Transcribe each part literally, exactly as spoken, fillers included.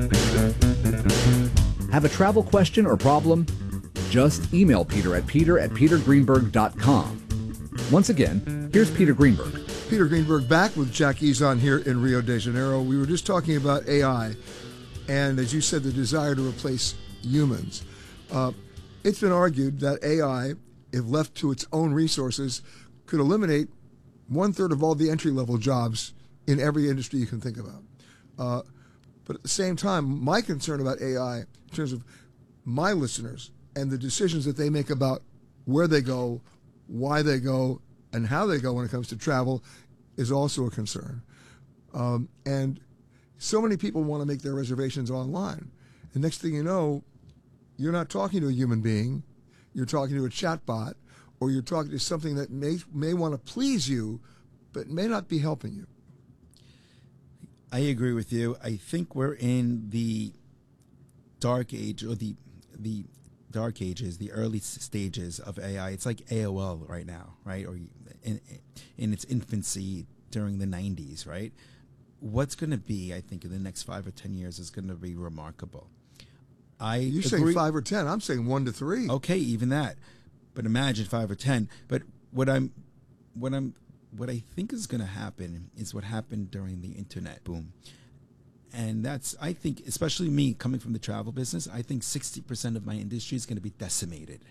Have a travel question or problem? Just email Peter at peter at peter greenberg dot com. Once again, here's Peter Greenberg. Peter Greenberg back with Jack Ezon here in Rio de Janeiro. We were just talking about A I, and as you said, the desire to replace humans. Uh, it's been argued that A I, if left to its own resources, could eliminate one-third of all the entry-level jobs in every industry you can think about. Uh, but at the same time, my concern about A I, in terms of my listeners and the decisions that they make about where they go, why they go, and how they go when it comes to travel, is also a concern. Um, and so many people want to make their reservations online. And next thing you know, you're not talking to a human being, you're talking to a chatbot, or you're talking to something that may, may want to please you, but may not be helping you. I agree with you. I think we're in the dark age, or the the dark ages, the early stages of A I. It's like A O L right now, right? Or in, in its infancy during the nineties, right? What's going to be, I think, in the next five or ten years is going to be remarkable. I You're agree. saying five or ten. I'm saying one to three. Okay, even that. But imagine five or ten. But what I'm, what I'm, what I think is going to happen is what happened during the internet boom. And that's, I think, especially me coming from the travel business, I think sixty percent of my industry is going to be decimated.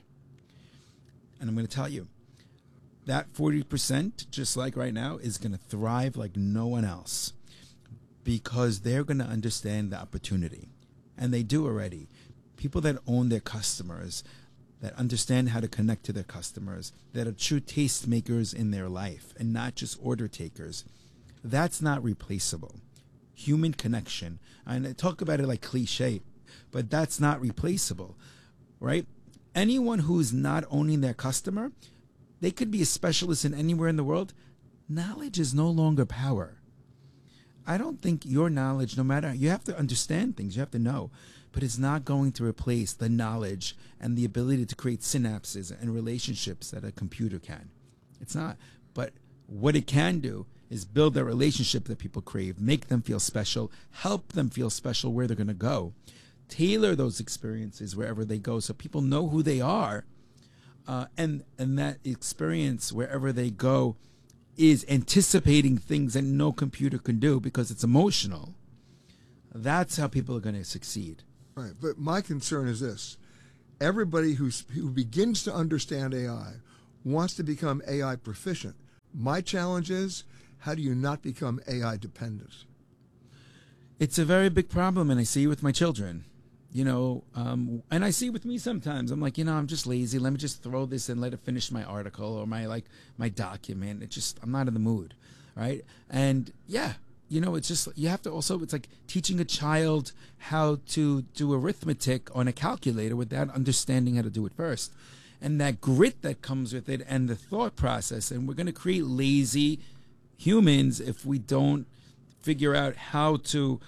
And I'm going to tell you, that forty percent, just like right now, is going to thrive like no one else, because they're going to understand the opportunity. And they do already. People that own their customers, that understand how to connect to their customers, that are true tastemakers in their life and not just order takers, that's not replaceable. Human connection. And I talk about it like cliche, but that's not replaceable, right? Anyone who's not owning their customer, they could be a specialist in anywhere in the world. Knowledge is no longer power. I don't think your knowledge, no matter, you have to understand things, you have to know, but it's not going to replace the knowledge and the ability to create synapses and relationships that a computer can. It's not. But what it can do is build that relationship that people crave, make them feel special, help them feel special where they're going to go, tailor those experiences wherever they go so people know who they are, uh, and, and that experience wherever they go is anticipating things that no computer can do because it's emotional. That's how people are going to succeed. Right, but my concern is this. Everybody who's, who begins to understand A I wants to become A I proficient. My challenge is, how do you not become A I dependent? It's a very big problem, and I see it with my children. You know, um, and I see it with me sometimes. I'm like, you know, I'm just lazy. Let me just throw this and let it finish my article or my like my document. It just, I'm not in the mood, right? And yeah, you know, it's just, you have to also, it's like teaching a child how to do arithmetic on a calculator without understanding how to do it first. And that grit that comes with it and the thought process. And we're going to create lazy humans if we don't figure out how to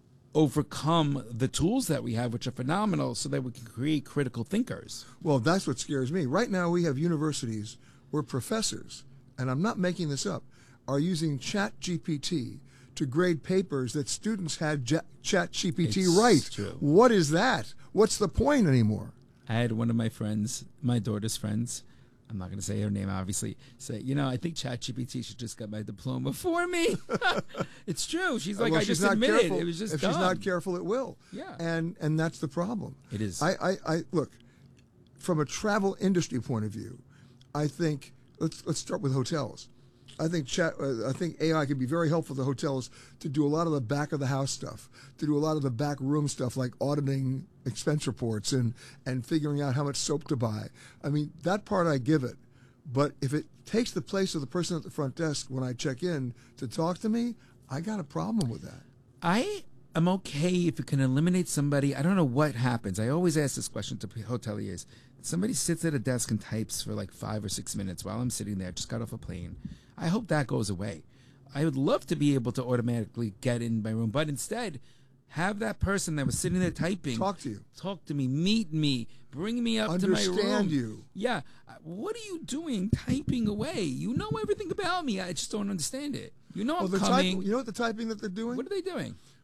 overcome the tools that we have, which are phenomenal, so that we can create critical thinkers. Well, that's what scares me. Right now we have universities where professors, and I'm not making this up, are using Chat G P T to grade papers that students had Chat G P T write. True. What is that? What's the point anymore? I had one of my friends, my daughter's friends, I'm not going to say her name, obviously, say, you know, I think Chat G P T should just get my diploma for me. It's true. She's like, well, I she's just not admitted careful. it was just If dumb. she's not careful, it will. Yeah. And and that's the problem. It is. I, I, I look, from a travel industry point of view, I think let's let's start with hotels. I think chat. Uh, I think A I can be very helpful to hotels to do a lot of the back of the house stuff, to do a lot of the back room stuff like auditing expense reports and and figuring out how much soap to buy. I mean, that part I give it. But if it takes the place of the person at the front desk when I check in to talk to me, I got a problem with that. I am okay if it can eliminate somebody. I don't know what happens. I always ask this question to hoteliers. Somebody sits at a desk and types for like five or six minutes while I'm sitting there, just got off a plane. I hope that goes away. I would love to be able to automatically get in my room, but instead, have that person that was sitting there typing talk to you, talk to me, meet me, bring me up to my room. Understand you. Yeah. What are you doing typing away? You know everything about me. I just don't understand it. You know well, I'm the coming. Type, you know what the typing that they're doing? What are they doing?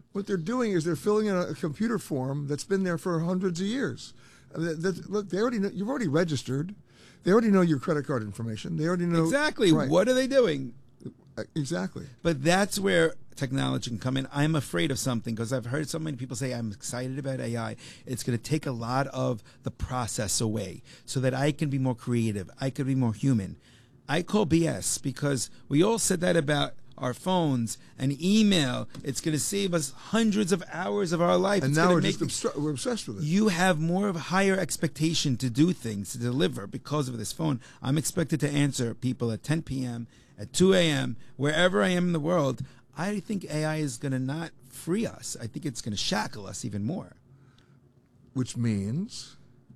What they're doing is they're filling in a computer form that's been there for hundreds of years. Uh, that, that, look, they already know, you've already registered. They already know your credit card information. They already know exactly right. What are they doing. Uh, exactly. But that's where technology can come in. I'm afraid of something because I've heard so many people say I'm excited about A I. It's going to take a lot of the process away so that I can be more creative. I can be more human. I call B S because we all said that about our phones and email. It's going to save us hundreds of hours of our life. And it's now we're make just obstru- we're obsessed with it. You have more of a higher expectation to do things, to deliver because of this phone. I'm expected to answer people at ten p.m., at two a.m., wherever I am in the world. I think A I is going to not free us. I think it's going to shackle us even more. Which means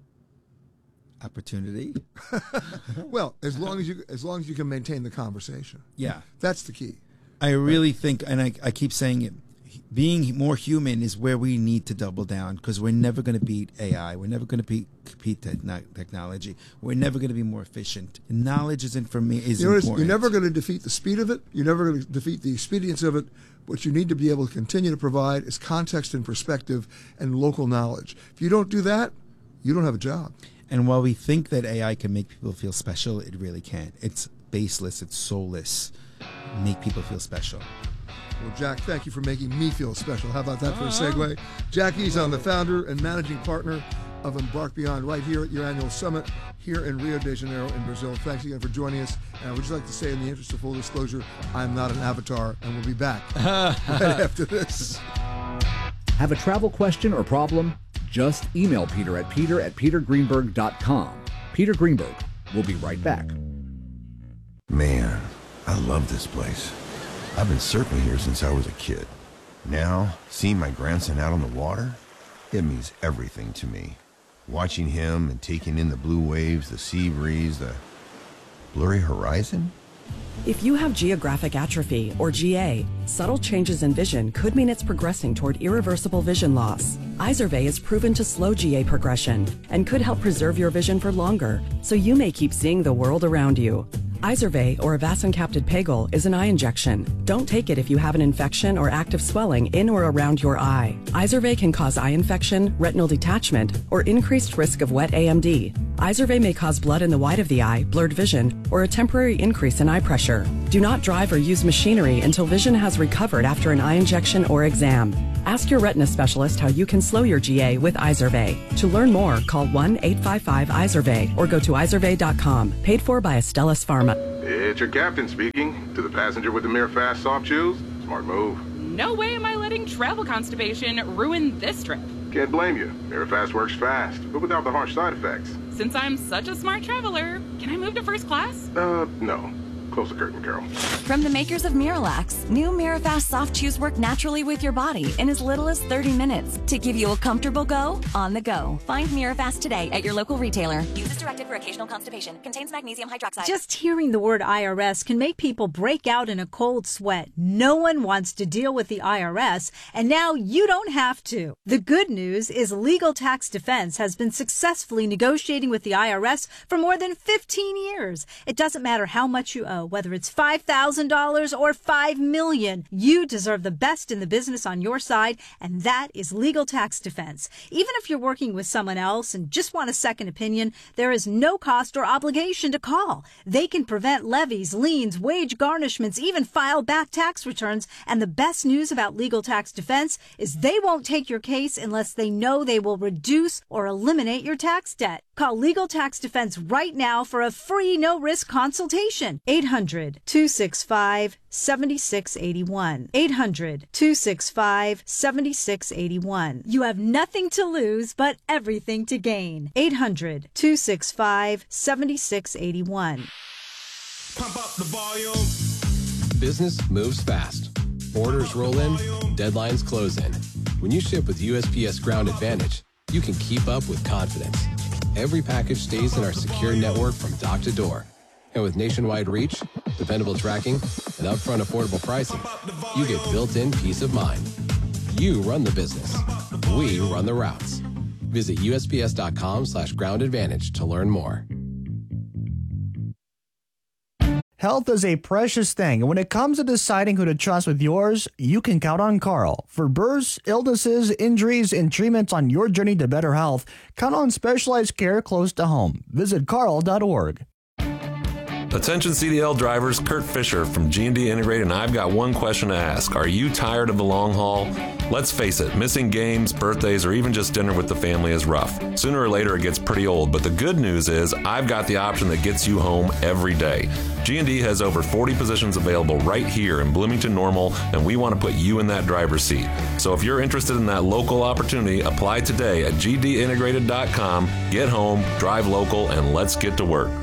opportunity. Well, as long as you as long as you can maintain the conversation. Yeah. That's the key. I really think, and I, I keep saying it, being more human is where we need to double down because we're never going to beat A I. We're never going to beat, beat te- technology. We're never going to be more efficient. Knowledge is, informa- is you notice, important. You're never going to defeat the speed of it. You're never going to defeat the expedience of it. What you need to be able to continue to provide is context and perspective and local knowledge. If you don't do that, you don't have a job. And while we think that A I can make people feel special, it really can't. It's baseless. It's soulless. Make people feel special. Well, Jack, thank you for making me feel special. How about that for a segue? Jack Eason, the founder and managing partner of Embark Beyond, right here at your annual summit here in Rio de Janeiro in Brazil. Thanks again for joining us. And I would just like to say, in the interest of full disclosure, I'm not an avatar, and we'll be back right after this. Have a travel question or problem? Just email Peter at peter at peter greenberg dot com. Peter Greenberg will be right back. Man, I love this place. I've been surfing here since I was a kid. Now, seeing my grandson out on the water, it means everything to me. Watching him and taking in the blue waves, the sea breeze, the blurry horizon. If you have geographic atrophy, or G A, subtle changes in vision could mean it's progressing toward irreversible vision loss. Izervay is proven to slow G A progression and could help preserve your vision for longer, so you may keep seeing the world around you. Izervay, or avacincaptad pegol, is an eye injection. Don't take it if you have an infection or active swelling in or around your eye. Izervay can cause eye infection, retinal detachment, or increased risk of wet A M D. Izervay may cause blood in the white of the eye, blurred vision, or a temporary increase in eye pressure. Do not drive or use machinery until vision has recovered after an eye injection or exam. Ask your retina specialist how you can slow your G A with Izervay. To learn more, call one eight five five Izervay or go to izervay dot com. Paid for by Astellas Pharma. It's your captain speaking. To the passenger with the Mirafast soft chews, smart move. No way am I letting travel constipation ruin this trip. Can't blame you. Mirafast works fast, but without the harsh side effects. Since I'm such a smart traveler, can I move to first class? Uh, no. Close the curtain, Carol. From the makers of Miralax, new Mirafast soft chews work naturally with your body in as little as thirty minutes to give you a comfortable go on the go. Find Mirafast today at your local retailer. Use as directed for occasional constipation. Contains magnesium hydroxide. Just hearing the word I R S can make people break out in a cold sweat. No one wants to deal with the I R S, and now you don't have to. The good news is Legal Tax Defense has been successfully negotiating with the I R S for more than fifteen years. It doesn't matter how much you owe. Whether it's five thousand dollars or five million dollars, you deserve the best in the business on your side, and that is Legal Tax Defense. Even if you're working with someone else and just want a second opinion, there is no cost or obligation to call. They can prevent levies, liens, wage garnishments, even file back tax returns. And the best news about Legal Tax Defense is they won't take your case unless they know they will reduce or eliminate your tax debt. Call Legal Tax Defense right now for a free no-risk consultation. eight hundred, two six five, seven six eight one. eight hundred, two six five, seven six eight one. You have nothing to lose but everything to gain. eight hundred, two six five, seven six eight one. Pump up the volume. Business moves fast. Orders roll in, deadlines close in. When you ship with U S P S Ground Advantage, you can keep up with confidence. Every package stays in our secure network from dock to door. And with nationwide reach, dependable tracking, and upfront affordable pricing, you get built-in peace of mind. You run the business. We run the routes. Visit U S P S dot com slash ground advantage to learn more. Health is a precious thing, and when it comes to deciding who to trust with yours, you can count on Carl. For births, illnesses, injuries, and treatments on your journey to better health, count on specialized care close to home. Visit carl dot org. Attention C D L drivers, Kurt Fisher from G and D Integrated, and I've got one question to ask. Are you tired of the long haul? Let's face it, missing games, birthdays, or even just dinner with the family is rough. Sooner or later, it gets pretty old, but the good news is I've got the option that gets you home every day. G and D has over forty positions available right here in Bloomington Normal, and we want to put you in that driver's seat. So if you're interested in that local opportunity, apply today at g d integrated dot com. Get home, drive local, and let's get to work.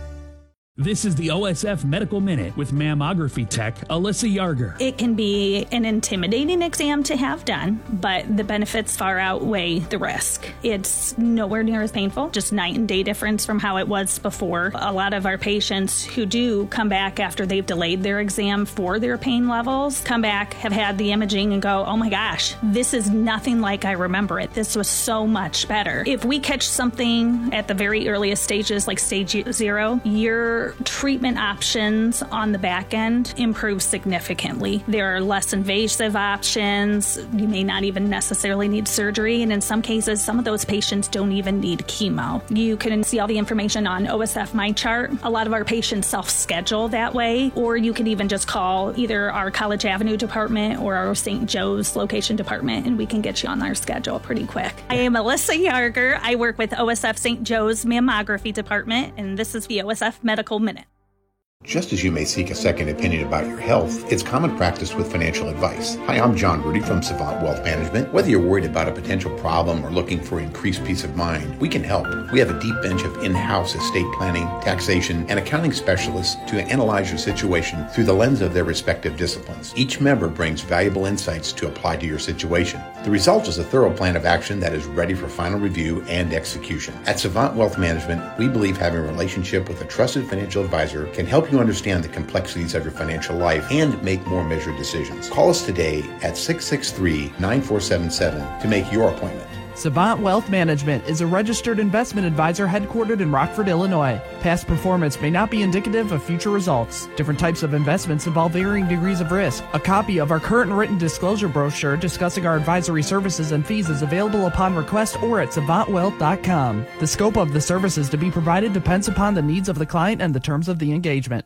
This is the O S F Medical Minute with mammography tech Alyssa Yarger. It can be an intimidating exam to have done, but the benefits far outweigh the risk. It's nowhere near as painful, just night and day difference from how it was before. A lot of our patients who do come back after they've delayed their exam for their pain levels, come back, have had the imaging and go, oh my gosh, this is nothing like I remember it. This was so much better. If we catch something at the very earliest stages, like stage zero, you're treatment options on the back end improve significantly. There are less invasive options. You may not even necessarily need surgery, and in some cases, some of those patients don't even need chemo. You can see all the information on O S F MyChart. A lot of our patients self-schedule that way, or you can even just call either our College Avenue department or our Saint Joe's location department, and we can get you on our schedule pretty quick. I am Alyssa Yarger. I work with O S F Saint Joe's mammography department, and this is the O S F Medical Minute. Just as you may seek a second opinion about your health, it's common practice with financial advice. Hi, I'm John Rudy from Savant Wealth Management. Whether you're worried about a potential problem or looking for increased peace of mind, we can help. We have a deep bench of in-house estate planning, taxation, and accounting specialists to analyze your situation through the lens of their respective disciplines. Each member brings valuable insights to apply to your situation. The result is a thorough plan of action that is ready for final review and execution. At Savant Wealth Management, we believe having a relationship with a trusted financial advisor can help you understand the complexities of your financial life and make more measured decisions. Call us today at six six three, nine four seven seven to make your appointment. Savant Wealth Management is a registered investment advisor headquartered in Rockford, Illinois. Past performance may not be indicative of future results. Different types of investments involve varying degrees of risk. A copy of our current written disclosure brochure discussing our advisory services and fees is available upon request or at savant wealth dot com. The scope of the services to be provided depends upon the needs of the client and the terms of the engagement.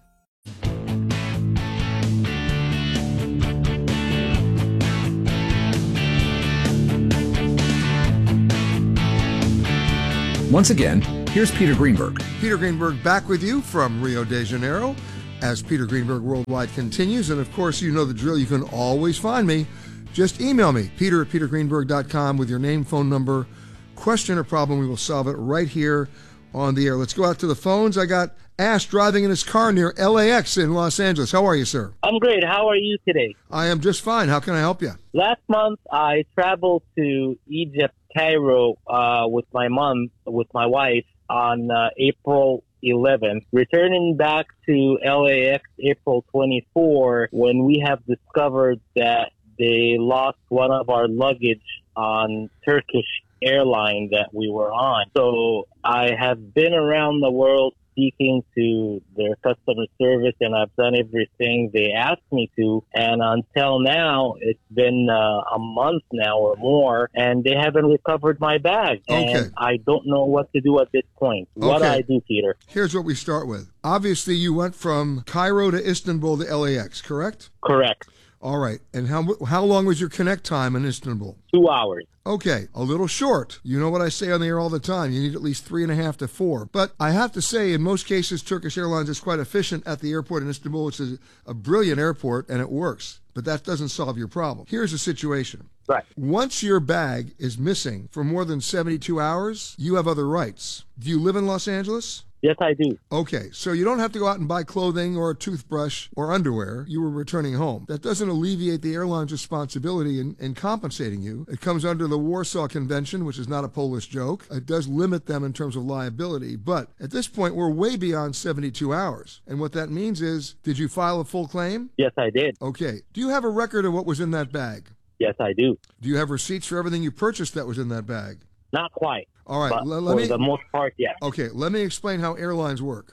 Once again, here's Peter Greenberg. Peter Greenberg back with you from Rio de Janeiro as Peter Greenberg Worldwide continues. And of course, you know the drill. You can always find me. Just email me, peter at peter greenberg dot com with your name, phone number, question or problem. We will solve it right here on the air. Let's go out to the phones. I got Ash driving in his car near L A X in Los Angeles. How are you, sir? I'm great. How are you today? I am just fine. How can I help you? Last month, I traveled to Egypt, Cairo, uh, with my mom, with my wife, on uh, April eleventh. Returning back to L A X April twenty-fourth, when we have discovered that they lost one of our luggage on Turkish airline that we were on. So I have been around the world speaking to their customer service, and I've done everything they asked me to. And until now, it's been uh, a month now or more, and they haven't recovered my bag. Okay. And I don't know what to do at this point. What do Okay. I do, Peter? Here's what we start with. Obviously, you went from Cairo to Istanbul to L A X, correct? Correct. All right. And how how long was your connect time in Istanbul? Two hours. Okay, a little short. You know what I say on the air all the time. You need at least three and a half to four. But I have to say, in most cases, Turkish Airlines is quite efficient at the airport in Istanbul, which is a brilliant airport, and it works. But that doesn't solve your problem. Here's the situation. Right. Once your bag is missing for more than seventy-two hours, you have other rights. Do you live in Los Angeles? Yes, I do. Okay, so you don't have to go out and buy clothing or a toothbrush or underwear. You were returning home. That doesn't alleviate the airline's responsibility in, in compensating you. It comes under the Warsaw Convention, which is not a Polish joke. It does limit them in terms of liability. But at this point, we're way beyond seventy-two hours. And what that means is, did you file a full claim? Yes, I did. Okay. Do you have a record of what was in that bag? Yes, I do. Do you have receipts for everything you purchased that was in that bag? Not quite. All right. But Let, let for me, the most part, yes. Okay, let me explain how airlines work.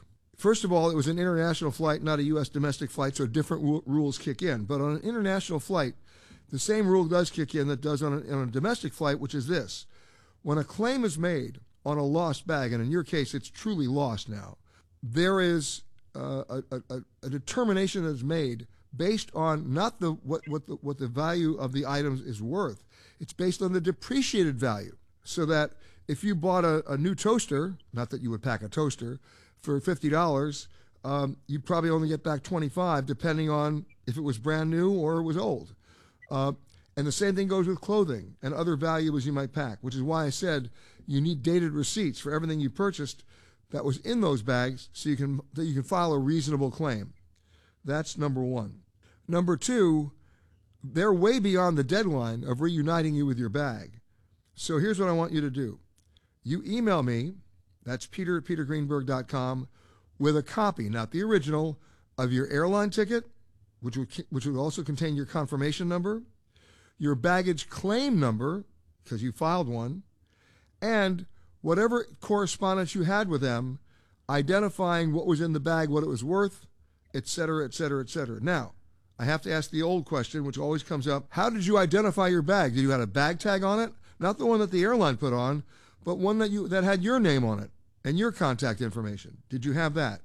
first of all, it was an international flight, not a U S domestic flight, so different w- rules kick in. But on an international flight, the same rule does kick in that does on a, on a domestic flight, which is this. When a claim is made on a lost bag, and in your case it's truly lost now, there is uh, a, a, a determination that is made based on not the what, what, the, what the value of the items is worth. It's based on the depreciated value. So that if you bought a, a new toaster, not that you would pack a toaster, for fifty dollars, um, you'd probably only get back twenty-five dollars depending on if it was brand new or it was old. Uh, and the same thing goes with clothing and other valuables you might pack, which is why I said you need dated receipts for everything you purchased that was in those bags so you can that you can file a reasonable claim. That's number one. Number two, they're way beyond the deadline of reuniting you with your bag. So here's what I want you to do. You email me, that's peter at peter greenberg dot com, with a copy, not the original, of your airline ticket, which would, which would also contain your confirmation number, your baggage claim number, because you filed one, and whatever correspondence you had with them, identifying what was in the bag, what it was worth, et cetera, et cetera, et cetera. Now, I have to ask the old question, which always comes up. How did you identify your bag? Did you have a bag tag on it? Not the one that the airline put on, but one that you that had your name on it and your contact information. Did you have that?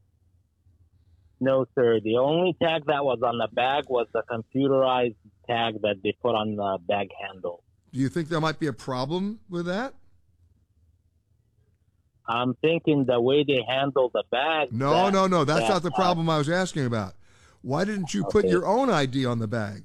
No, sir. The only tag that was on the bag was the computerized tag that they put on the bag handle. Do you think there might be a problem with that? I'm thinking the way they handle the bag. No, that, no, no. That's that, not the problem I was asking about. Why didn't you okay. put your own I D on the bag?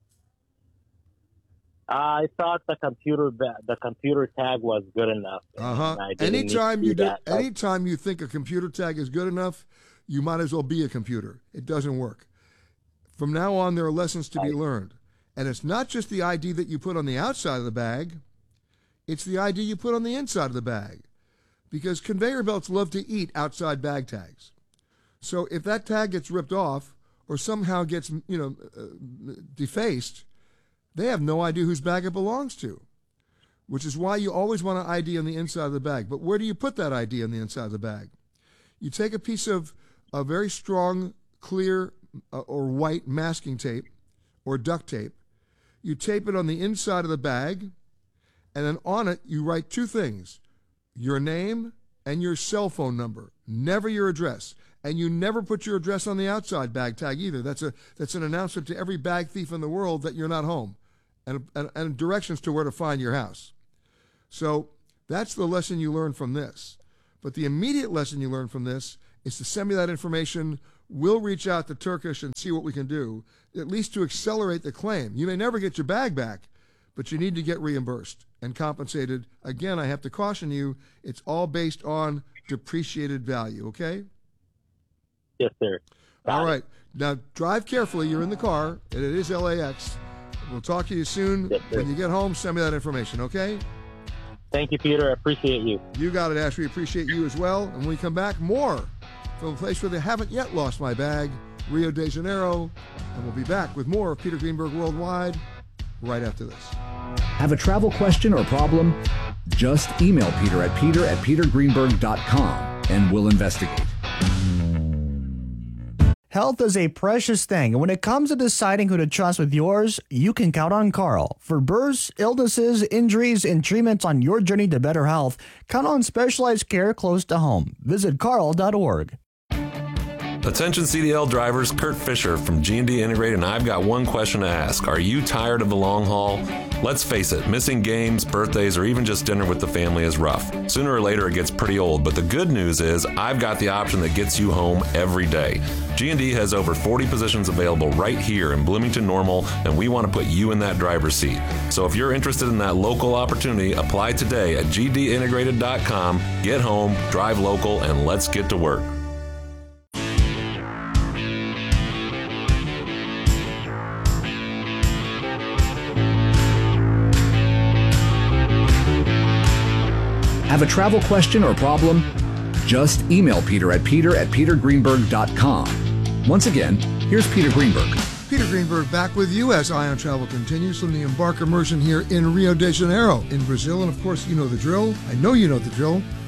I thought the computer the computer tag was good enough. Uh huh. Anytime you do, anytime you think a computer tag is good enough, you might as well be a computer. It doesn't work. From now on, there are lessons to be learned, and it's not just the I D that you put on the outside of the bag; it's the I D you put on the inside of the bag, because conveyor belts love to eat outside bag tags. So if that tag gets ripped off or somehow gets you know uh, defaced, they have no idea whose bag it belongs to, which is why you always want an I D on the inside of the bag. But where do you put that I D on the inside of the bag? You take a piece of a very strong, clear, uh, or white masking tape or duct tape. You tape it on the inside of the bag, and then on it you write two things, your name and your cell phone number, never your address. And you never put your address on the outside bag tag either. That's a that's an announcement to every bag thief in the world that you're not home, and, and, and directions to where to find your house. So that's the lesson you learn from this. But the immediate lesson you learn from this is to send me that information. We'll reach out to Turkish and see what we can do, at least to accelerate the claim. You may never get your bag back, but you need to get reimbursed and compensated. Again, I have to caution you, it's all based on depreciated value, okay? Yes, sir. Got All it. right. Now, drive carefully. You're in the car, and it is L A X. We'll talk to you soon. Yes, sir. When you get home, send me that information, okay? Thank you, Peter. I appreciate you. You got it, Ash. We appreciate you as well. And when we come back, more from a place where they haven't yet lost my bag, Rio de Janeiro. And we'll be back with more of Peter Greenberg Worldwide right after this. Have a travel question or problem? Just email Peter at peter at peter greenberg dot com, and we'll investigate. Health is a precious thing, and when it comes to deciding who to trust with yours, you can count on Carl. For births, illnesses, injuries, and treatments on your journey to better health, count on specialized care close to home. Visit carl dot org. Attention C D L drivers, Kurt Fisher from G and D Integrated, and I've got one question to ask. Are you tired of the long haul? Let's face it, missing games, birthdays, or even just dinner with the family is rough. Sooner or later it gets pretty old, but the good news is I've got the option that gets you home every day. G and D has over forty positions available right here in Bloomington Normal, and we want to put you in that driver's seat. So if you're interested in that local opportunity, apply today at g d integrated dot com. Get home, drive local, and let's get to work. Have a travel question or problem? Just email Peter at peter at peter greenberg dot com. Once again, here's Peter Greenberg. Peter Greenberg back with you as Eye on Travel continues from the Embark Immersion here in Rio de Janeiro in Brazil. And of course, you know the drill. I know you know the drill.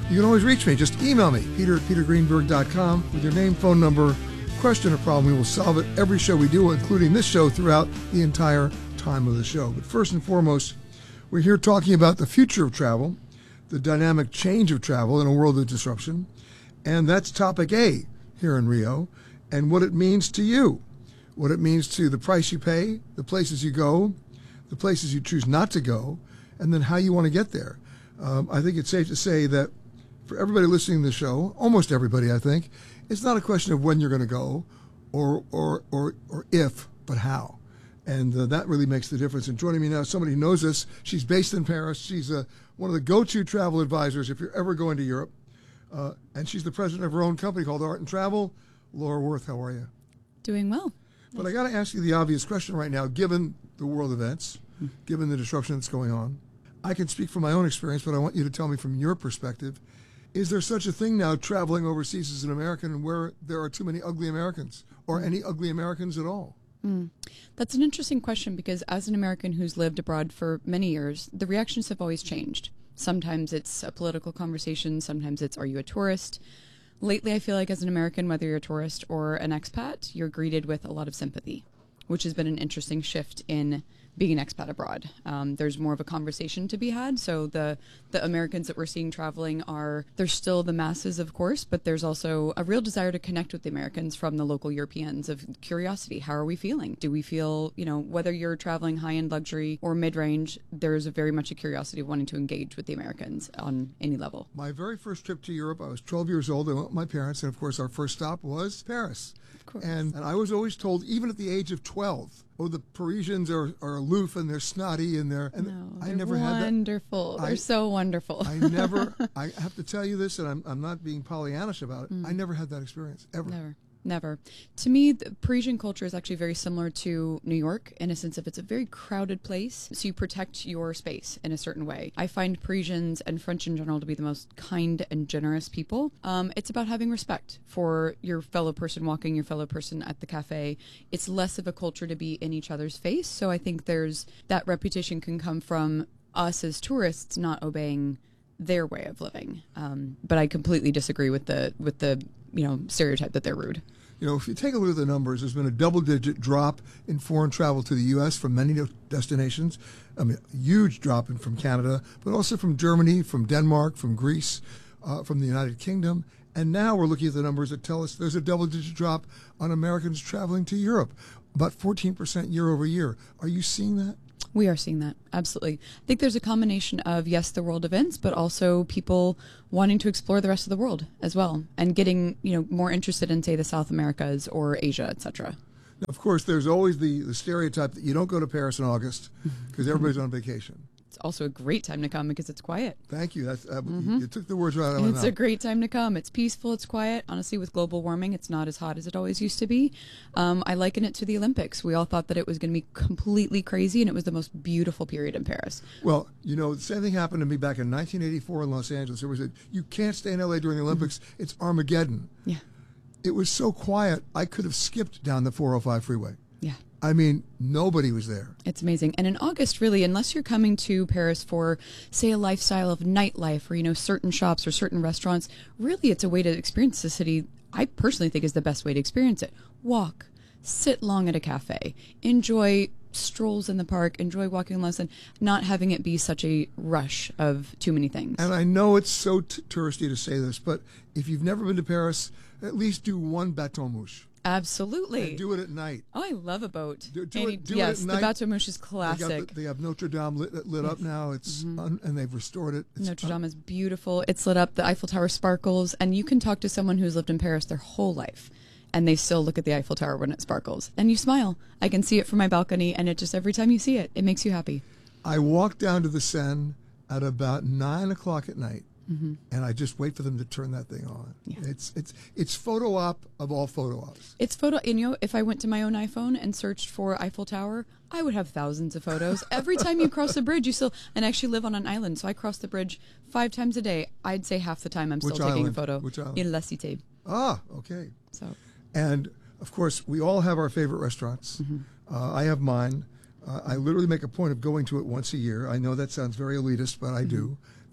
You can always reach me. Just email me, peter at peter greenberg dot com, with your name, phone number, question, or problem. We will solve it every show we do, including this show, throughout the entire time of the show. But first and foremost, we're here talking about the future of travel, the dynamic change of travel in a world of disruption, and that's topic A here in Rio, and what it means to you, what it means to the price you pay, the places you go, the places you choose not to go, and then how you want to get there. Um, I think it's safe to say that for everybody listening to the show, almost everybody, I think, it's not a question of when you're going to go or or or, or if, but how. And uh, that really makes the difference. And joining me now is somebody who knows this. She's based in Paris. She's uh, one of the go-to travel advisors if you're ever going to Europe. Uh, and she's the president of her own company called Art and Travel. Laura Worth, how are you? Doing well. But I got to ask you the obvious question right now, given the world events, mm-hmm. given the disruption that's going on. I can speak from my own experience, but I want you to tell me from your perspective. Is there such a thing now, traveling overseas as an American, where there are too many ugly Americans, or any ugly Americans at all? Mm. That's an interesting question, because as an American who's lived abroad for many years, the reactions have always changed. Sometimes it's a political conversation, sometimes it's, are you a tourist? Lately, I feel like as an American, whether you're a tourist or an expat, you're greeted with a lot of sympathy, which has been an interesting shift in being an expat abroad. Um, there's more of a conversation to be had. So the the Americans that we're seeing traveling are, there's still the masses, of course, but there's also a real desire to connect with the Americans from the local Europeans of curiosity. How are we feeling? Do we feel, you know, whether you're traveling high-end luxury or mid-range, there's a very much a curiosity of wanting to engage with the Americans on any level. My very first trip to Europe, I was twelve years old. I went with my parents, and of course our first stop was Paris. Of course. And, and I was always told, even at the age of twelve, oh, the Parisians are, are aloof and they're snotty and they're. And no, I they're never had that. Wonderful. They're I, so wonderful. I never. I have to tell you this, and I'm I'm not being Pollyannish about it. Mm. I never had that experience ever. Never. Never. To me, the Parisian culture is actually very similar to New York in a sense of it's a very crowded place, so you protect your space in a certain way. I find Parisians and French in general to be the most kind and generous people. Um, it's about having respect for your fellow person walking, your fellow person at the cafe. It's less of a culture to be in each other's face, so I think there's that reputation can come from us as tourists not obeying their way of living. Um, but I completely disagree with the with the you know stereotype that they're rude. You know, if you take a look at the numbers, there's been a double-digit drop in foreign travel to the U S from many destinations. I mean, a huge drop in from Canada, but also from Germany, from Denmark, from Greece, uh, from the United Kingdom. And now we're looking at the numbers that tell us there's a double-digit drop on Americans traveling to Europe, about fourteen percent year over year. Are you seeing that? We are seeing that, absolutely. I think there's a combination of, yes, the world events, but also people wanting to explore the rest of the world as well, and getting, you know, more interested in, say, the South Americas or Asia, et cetera. Now, of course, there's always the, the stereotype that you don't go to Paris in August because everybody's on vacation. It's also a great time to come because it's quiet. Thank you. That's uh, mm-hmm. You took the words right out of my mouth. It's a great time to come. It's peaceful. It's quiet. Honestly, with global warming, it's not as hot as it always used to be. Um, I liken it to the Olympics. We all thought that it was going to be completely crazy, and it was the most beautiful period in Paris. Well, you know, the same thing happened to me back in nineteen eighty-four in Los Angeles. There was a, you can't stay in L A during the Olympics. Mm-hmm. It's Armageddon. Yeah. It was so quiet, I could have skipped down the four oh five freeway. Yeah. I mean, nobody was there. It's amazing. And in August, really, unless you're coming to Paris for, say, a lifestyle of nightlife or, you know, certain shops or certain restaurants, really it's a way to experience the city, I personally think is the best way to experience it. Walk, sit long at a cafe, enjoy strolls in the park, enjoy walking along, and not having it be such a rush of too many things. And I know it's so t- touristy to say this, but if you've never been to Paris, at least do one Bateau Mouche. Absolutely. And do it at night. Oh, I love a boat. Do, do Any, it, do yes, it at the night. Bateau Mouche is classic. They, the, they have Notre Dame lit, lit up now. It's mm-hmm. un, and they've restored it. It's Notre un- Dame is beautiful. It's lit up. The Eiffel Tower sparkles, and you can talk to someone who's lived in Paris their whole life, and they still look at the Eiffel Tower when it sparkles, and you smile. I can see it from my balcony, and it just every time you see it, it makes you happy. I walk down to the Seine at about nine o'clock at night. Mm-hmm. And I just wait for them to turn that thing on. Yeah. It's it's it's photo op of all photo ops. It's photo. And you know, if I went to my own iPhone and searched for Eiffel Tower, I would have thousands of photos. Every time you cross the bridge, you still. And I actually live on an island, so I cross the bridge five times a day. I'd say half the time I'm Which still island? taking a photo. Which island? In La Cité. Ah, okay. So. And of course, we all have our favorite restaurants. Mm-hmm. Uh, I have mine. Uh, I literally make a point of going to it once a year. I know that sounds very elitist, but I mm-hmm. do.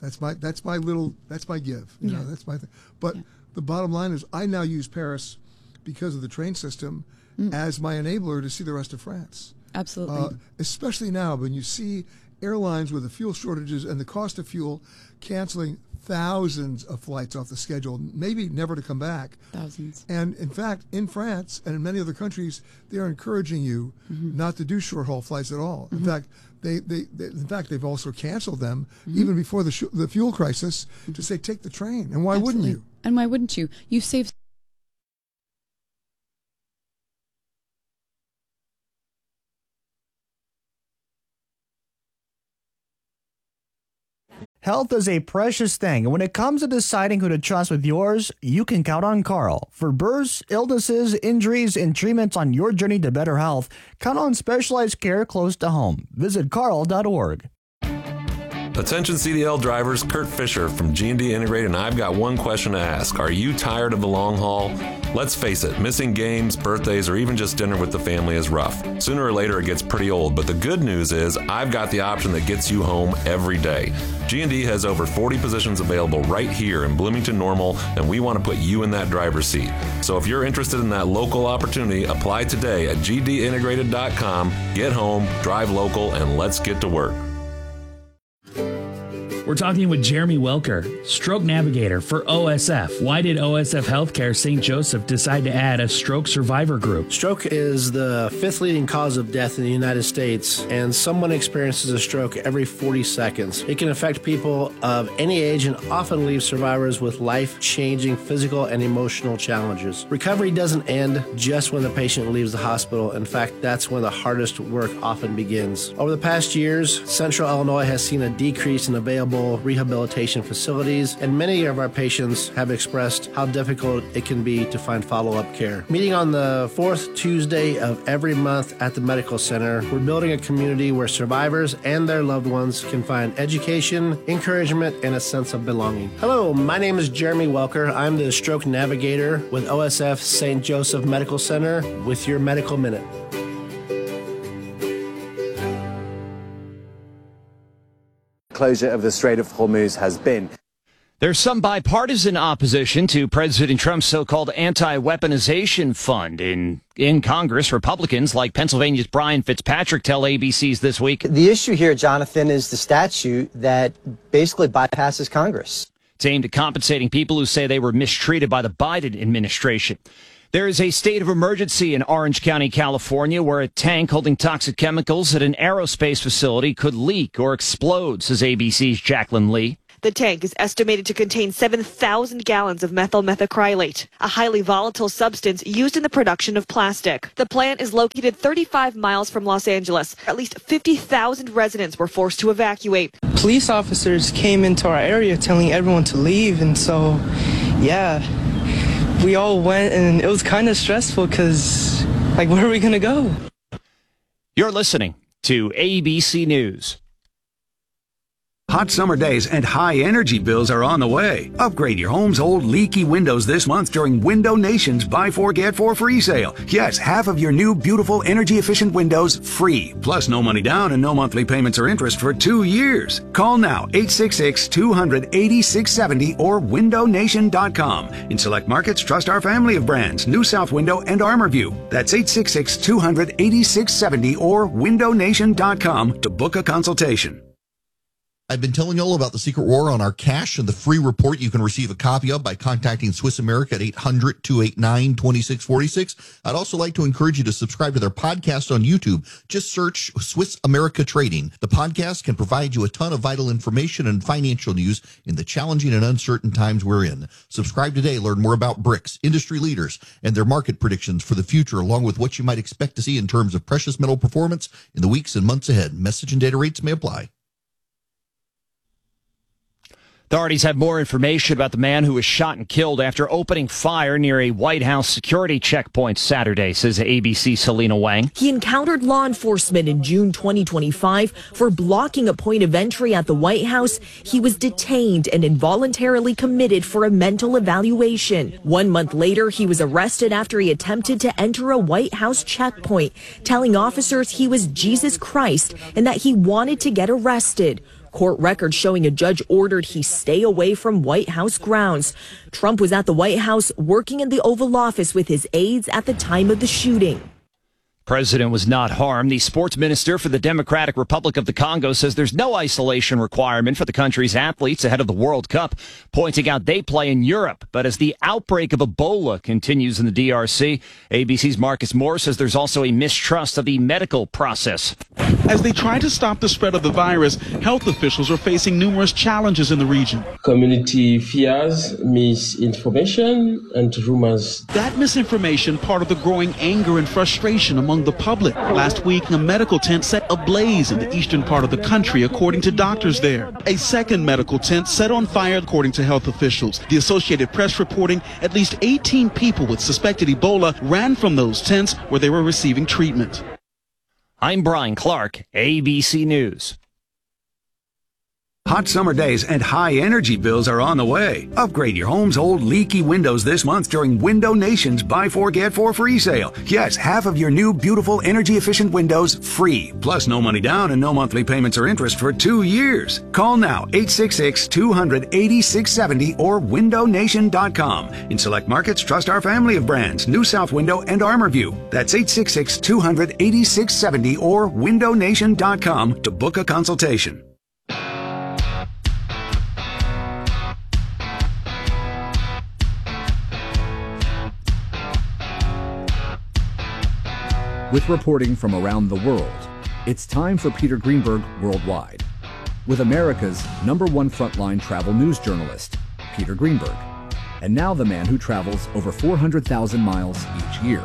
That's my that's my little that's my give. You Yeah. know, that's my thing. But Yeah. the bottom line is, I now use Paris because of the train system Mm. as my enabler to see the rest of France. Absolutely. Uh, especially now when you see airlines with the fuel shortages and the cost of fuel canceling thousands of flights off the schedule, maybe never to come back. Thousands. And in fact, in France and in many other countries, they are encouraging you Mhm. not to do short haul flights at all. In Mhm. fact, they, they, they in fact they've also canceled them Mhm. even before the sh- the fuel crisis to say take the train. And why wouldn't you? And why wouldn't you? You save. Health is a precious thing, and when it comes to deciding who to trust with yours, you can count on Carl. For births, illnesses, injuries, and treatments on your journey to better health, count on specialized care close to home. Visit carl dot org. Attention C D L drivers, Kurt Fisher from G and D Integrated, and I've got one question to ask. Are you tired of the long haul? Let's face it, missing games, birthdays, or even just dinner with the family is rough. Sooner or later, it gets pretty old, but the good news is I've got the option that gets you home every day. G and D has over forty positions available right here in Bloomington Normal, and we want to put you in that driver's seat. So if you're interested in that local opportunity, apply today at g d integrated dot com. Get home, drive local, and let's get to work. We're talking with Jeremy Welker, stroke navigator for O S F. Why did O S F Healthcare Saint Joseph decide to add a stroke survivor group? Stroke is the fifth leading cause of death in the United States, and someone experiences a stroke every forty seconds. It can affect people of any age and often leave survivors with life-changing physical and emotional challenges. Recovery doesn't end just when the patient leaves the hospital. In fact, that's when the hardest work often begins. Over the past years, Central Illinois has seen a decrease in available rehabilitation facilities, and many of our patients have expressed how difficult it can be to find follow-up care. Meeting on the fourth Tuesday of every month at the Medical Center, we're building a community where survivors and their loved ones can find education, encouragement, and a sense of belonging. Hello, my name is Jeremy Welker. I'm the stroke navigator with O S F Saint Joseph Medical Center with your Medical Minute. Closure of the Strait of Hormuz has been. There's some bipartisan opposition to President Trump's so-called anti-weaponization fund. In in Congress, Republicans like Pennsylvania's Brian Fitzpatrick tell A B C's This Week. The issue here, Jonathan, is the statute that basically bypasses Congress. It's aimed at compensating people who say they were mistreated by the Biden administration. There is a state of emergency in Orange County, California, where a tank holding toxic chemicals at an aerospace facility could leak or explode, says A B C's Jacqueline Lee. The tank is estimated to contain seven thousand gallons of methyl methacrylate, a highly volatile substance used in the production of plastic. The plant is located thirty-five miles from Los Angeles. At least fifty thousand residents were forced to evacuate. Police officers came into our area telling everyone to leave, and so, yeah, we all went, and it was kind of stressful because, like, where are we going to go? You're listening to A B C News. Hot summer days and high energy bills are on the way. Upgrade your home's old leaky windows this month during Window Nation's Buy Four Get Four free sale. Yes, half of your new beautiful energy efficient windows free. Plus no money down and no monthly payments or interest for two years. Call now eight six six, two hundred, eighty-six seventy or window nation dot com. In select markets, trust our family of brands, New South Window and ArmorView. That's eight six six, two hundred, eighty-six seventy or window nation dot com to book a consultation. I've been telling you all about the secret war on our cash and the free report you can receive a copy of by contacting Swiss America at eight hundred, two eight nine, two six four six. I'd also like to encourage you to subscribe to their podcast on YouTube. Just search Swiss America Trading. The podcast can provide you a ton of vital information and financial news in the challenging and uncertain times we're in. Subscribe today. Learn more about BRICS, industry leaders, and their market predictions for the future, along with what you might expect to see in terms of precious metal performance in the weeks and months ahead. Message and data rates may apply. Authorities have more information about the man who was shot and killed after opening fire near a White House security checkpoint Saturday, says A B C's Selena Wang. He encountered law enforcement in June twenty twenty-five for blocking a point of entry at the White House. He was detained and involuntarily committed for a mental evaluation. One month later, he was arrested after he attempted to enter a White House checkpoint, telling officers he was Jesus Christ and that he wanted to get arrested. Court records showing a judge ordered he stay away from White House grounds. Trump was at the White House working in the Oval Office with his aides at the time of the shooting. President was not harmed. The sports minister for the Democratic Republic of the Congo says there's no isolation requirement for the country's athletes ahead of the World Cup, pointing out they play in Europe. But as the outbreak of Ebola continues in the D R C, A B C's Marcus Moore says there's also a mistrust of the medical process. As they try to stop the spread of the virus, health officials are facing numerous challenges in the region. Community fears, misinformation, and rumors. That misinformation part of the growing anger and frustration among the public. Last week, a medical tent set ablaze in the eastern part of the country, according to doctors there. A second medical tent set on fire, according to health officials. The Associated Press reporting at least eighteen people with suspected Ebola ran from those tents where they were receiving treatment. I'm Brian Clark, A B C News. Hot summer days and high energy bills are on the way. Upgrade your home's old leaky windows this month during Window Nation's Buy Four Get Four free sale. Yes, half of your new beautiful energy efficient windows free. Plus no money down and no monthly payments or interest for two years. Call now eight six six, two hundred, eighty-six seventy or window nation dot com. In select markets, trust our family of brands, New South Window and ArmorView. That's eight six six, two hundred, eighty-six seventy or window nation dot com to book a consultation. With reporting from around the world, it's time for Peter Greenberg Worldwide, with America's number one frontline travel news journalist, Peter Greenberg, and now the man who travels over four hundred thousand miles each year,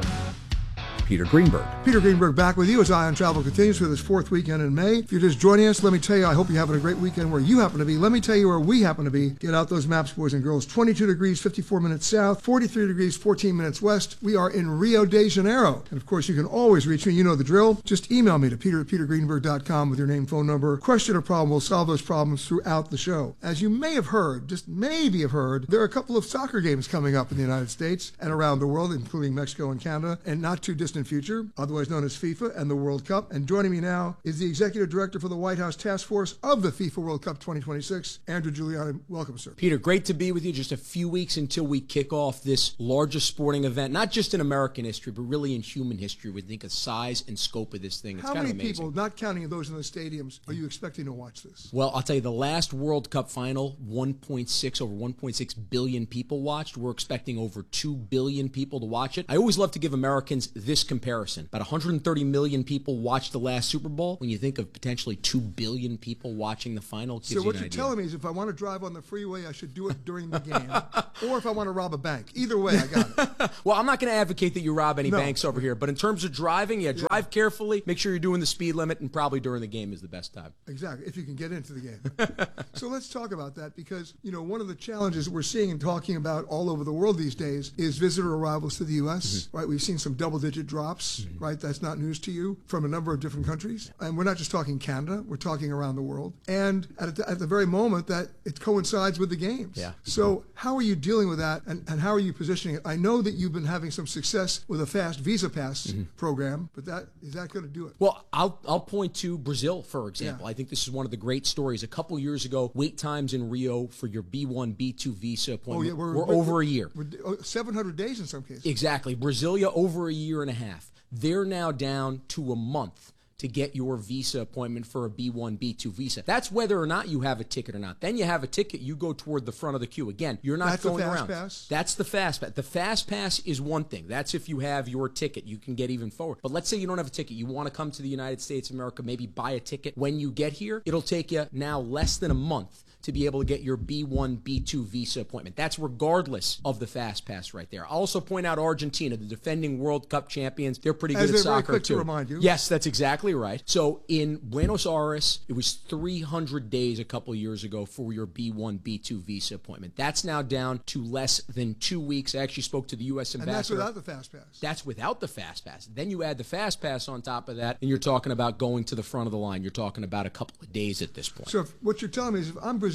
Peter Greenberg. Peter Greenberg back with you as Eye on Travel continues for this fourth weekend in May. If you're just joining us, let me tell you, I hope you're having a great weekend where you happen to be. Let me tell you where we happen to be. Get out those maps, boys and girls. twenty-two degrees, fifty-four minutes south, forty-three degrees, fourteen minutes west. We are in Rio de Janeiro. And of course, you can always reach me. You know the drill. Just email me to peter at peter greenberg dot com with your name, phone number, question or problem. We'll solve those problems throughout the show. As you may have heard, just maybe have heard, there are a couple of soccer games coming up in the United States and around the world, including Mexico and Canada, and not too distant future, otherwise known as FIFA and the World Cup. And joining me now is the Executive Director for the White House Task Force of the FIFA World Cup twenty twenty-six, Andrew Giuliani. Welcome, sir. Peter, great to be with you. Just a few weeks until we kick off this largest sporting event, not just in American history, but really in human history. We think of size and scope of this thing. It's How kind many of amazing. people, not counting those in the stadiums, are you expecting to watch this? Well, I'll tell you, the last World Cup final, one point six, over one point six billion people watched. We're expecting over two billion people to watch it. I always love to give Americans this comparison. About one hundred thirty million people watched the last Super Bowl. When you think of potentially two billion people watching the final, it gives So you what an you're idea. telling me is if I want to drive on the freeway, I should do it during the game, or if I want to rob a bank. Either way, I got it. Well, I'm not going to advocate that you rob any No. banks over here, but in terms of driving, yeah, drive carefully, make sure you're doing the speed limit, and probably during the game is the best time. Exactly, if you can get into the game. So let's talk about that because, you know, one of the challenges that we're seeing and talking about all over the world these days is visitor arrivals to the U S, mm-hmm. right? We've seen some double-digit drops, mm-hmm. right? That's not news to you, from a number of different countries. And we're not just talking Canada, we're talking around the world. And at the, at the very moment that it coincides with the games. Yeah. So how are you dealing with that and, and how are you positioning it? I know that you've been having some success with a fast Visa Pass mm-hmm. program, but that is that going to do it? Well, I'll I'll point to Brazil, for example. Yeah. I think this is one of the great stories. A couple years ago, wait times in Rio for your B one, B two visa appointment oh, yeah, we're, were we're, over we're, a year. We're seven hundred days in some cases. Exactly. Brasilia, over a year and a half. They're now down to a month to get your visa appointment for a B one, B two visa. That's whether or not you have a ticket or not. Then you have a ticket, you go toward the front of the queue. Again, you're not That's going the fast around. Pass? That's the fast pass. The fast pass is one thing. That's if you have your ticket. You can get even forward. But let's say you don't have a ticket. You want to come to the United States of America, maybe buy a ticket. When you get here, it'll take you now less than a month to be able to get your B one, B two visa appointment. That's regardless of the fast pass right there. I'll also point out Argentina, the defending World Cup champions. They're pretty As good at they're very soccer quick too. to remind you. Yes, that's exactly right. So in Buenos Aires, it was three hundred days a couple of years ago for your B one, B two visa appointment. That's now down to less than two weeks. I actually spoke to the U S And that's ambassador. without the fast pass. That's without the fast pass. Then you add the fast pass on top of that, and you're talking about going to the front of the line. You're talking about a couple of days at this point. So if, what you're telling me is if I'm Brazil